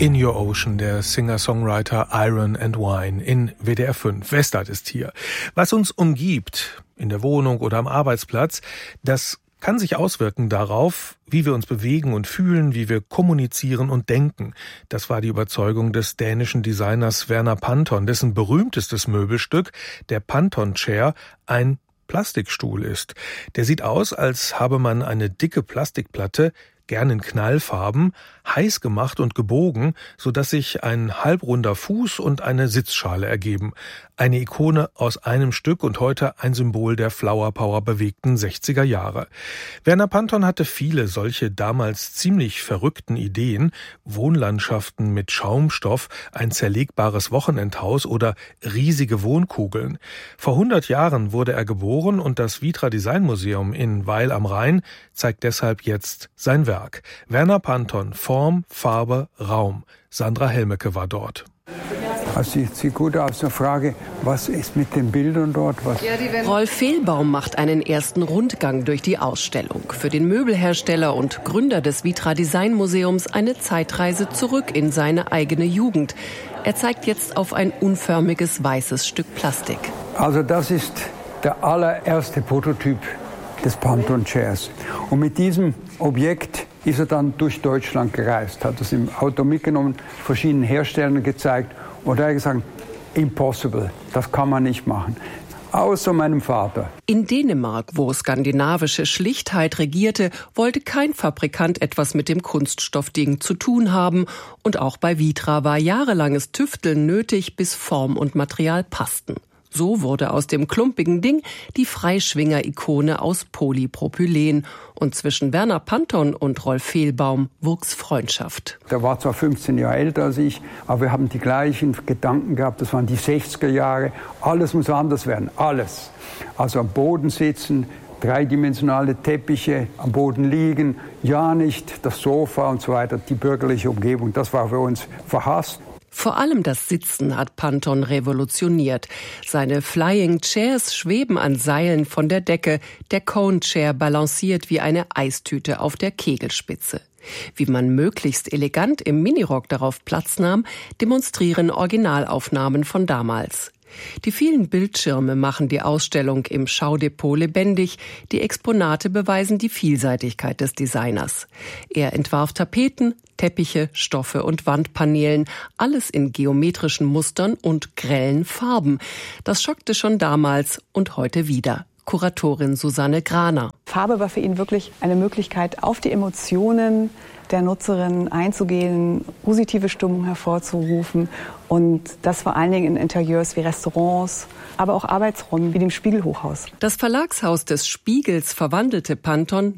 In Your Ocean, der Singer-Songwriter Iron and Wine in WDR 5. Westart ist hier. Was uns umgibt, in der Wohnung oder am Arbeitsplatz, das kann sich auswirken darauf, wie wir uns bewegen und fühlen, wie wir kommunizieren und denken. Das war die Überzeugung des dänischen Designers Werner Panton, dessen berühmtestes Möbelstück, der Panton Chair, ein Plastikstuhl ist. Der sieht aus, als habe man eine dicke Plastikplatte, gern in Knallfarben, heiß gemacht und gebogen, sodass sich ein halbrunder Fuß und eine Sitzschale ergeben. Eine Ikone aus einem Stück und heute ein Symbol der Flower Power bewegten 60er Jahre. Werner Panton hatte viele solche damals ziemlich verrückten Ideen, Wohnlandschaften mit Schaumstoff, ein zerlegbares Wochenendhaus oder riesige Wohnkugeln. Vor 100 Jahren wurde er geboren und das Vitra Design Museum in Weil am Rhein zeigt deshalb jetzt sein Werk. Werner Panton, Form, Farbe, Raum. Sandra Helmecke war dort. Also sieht gut aus. Eine Frage, was ist mit den Bildern dort? Rolf Fehlbaum macht einen ersten Rundgang durch die Ausstellung. Für den Möbelhersteller und Gründer des Vitra Design Museums eine Zeitreise zurück in seine eigene Jugend. Er zeigt jetzt auf ein unförmiges weißes Stück Plastik. Also das ist der allererste Prototyp des Panton Chairs. Und mit diesem Objekt ist er dann durch Deutschland gereist, hat es im Auto mitgenommen, verschiedenen Herstellern gezeigt und er hat gesagt, impossible, das kann man nicht machen. Außer meinem Vater. In Dänemark, wo skandinavische Schlichtheit regierte, wollte kein Fabrikant etwas mit dem Kunststoffding zu tun haben. Und auch bei Vitra war jahrelanges Tüfteln nötig, bis Form und Material passten. So wurde aus dem klumpigen Ding die Freischwinger-Ikone aus Polypropylen. Und zwischen Werner Panton und Rolf Fehlbaum wuchs Freundschaft. Der war zwar 15 Jahre älter als ich, aber wir haben die gleichen Gedanken gehabt. Das waren die 60er Jahre. Alles muss anders werden, alles. Also am Boden sitzen, dreidimensionale Teppiche, am Boden liegen, ja nicht das Sofa und so weiter, die bürgerliche Umgebung. Das war für uns verhasst. Vor allem das Sitzen hat Panton revolutioniert. Seine Flying Chairs schweben an Seilen von der Decke. Der Cone Chair balanciert wie eine Eistüte auf der Kegelspitze. Wie man möglichst elegant im Minirock darauf Platz nahm, demonstrieren Originalaufnahmen von damals. Die vielen Bildschirme machen die Ausstellung im Schaudepot lebendig. Die Exponate beweisen die Vielseitigkeit des Designers. Er entwarf Tapeten, Teppiche, Stoffe und Wandpaneelen, alles in geometrischen Mustern und grellen Farben. Das schockte schon damals und heute wieder. Kuratorin Susanne Graner. Farbe war für ihn wirklich eine Möglichkeit, auf die Emotionen der Nutzerin einzugehen, positive Stimmung hervorzurufen. Und das vor allen Dingen in Interieurs wie Restaurants, aber auch Arbeitsräumen wie dem Spiegelhochhaus. Das Verlagshaus des Spiegels verwandelte Panton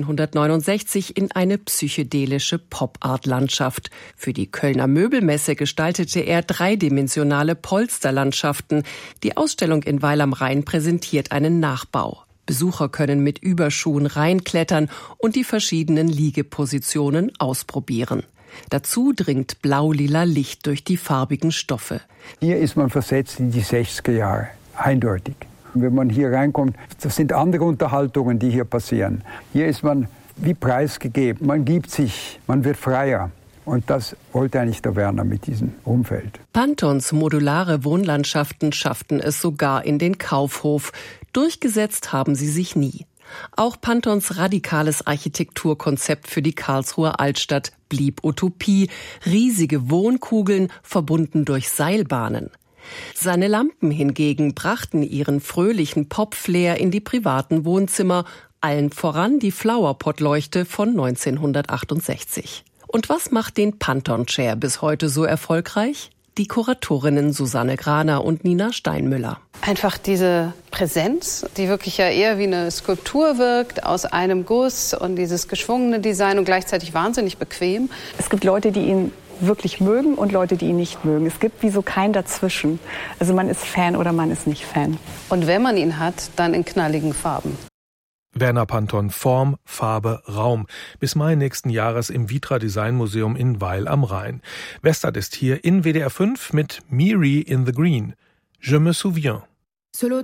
1969 in eine psychedelische Pop-Art-Landschaft. Für die Kölner Möbelmesse gestaltete er dreidimensionale Polsterlandschaften. Die Ausstellung in Weil am Rhein präsentiert einen Nachbau. Besucher können mit Überschuhen reinklettern und die verschiedenen Liegepositionen ausprobieren. Dazu dringt blau-lila Licht durch die farbigen Stoffe. Hier ist man versetzt in die 60er Jahre, eindeutig. Und wenn man hier reinkommt, das sind andere Unterhaltungen, die hier passieren. Hier ist man wie preisgegeben, man gibt sich, man wird freier. Und das wollte eigentlich der Werner mit diesem Umfeld. Pantons modulare Wohnlandschaften schafften es sogar in den Kaufhof. Durchgesetzt haben sie sich nie. Auch Pantons radikales Architekturkonzept für die Karlsruher Altstadt blieb Utopie. Riesige Wohnkugeln, verbunden durch Seilbahnen. Seine Lampen hingegen brachten ihren fröhlichen Pop-Flair in die privaten Wohnzimmer, allen voran die Flowerpot-Leuchte von 1968. Und was macht den Panton Chair bis heute so erfolgreich? Die Kuratorinnen Susanne Graner und Nina Steinmüller. Einfach diese Präsenz, die wirklich ja eher wie eine Skulptur wirkt, aus einem Guss und dieses geschwungene Design und gleichzeitig wahnsinnig bequem. Es gibt Leute, die ihn wirklich mögen und Leute, die ihn nicht mögen. Es gibt wie so kein Dazwischen. Also man ist Fan oder man ist nicht Fan. Und wenn man ihn hat, dann in knalligen Farben. Werner Panton, Form, Farbe, Raum. Bis Mai nächsten Jahres im Vitra Design Museum in Weil am Rhein. Westart ist hier in WDR 5 mit Miri in the Green. Je me souviens.